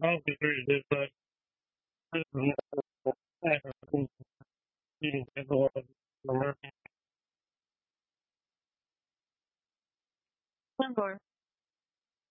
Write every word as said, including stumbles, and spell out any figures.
I'll be very good, but this is not eating people of the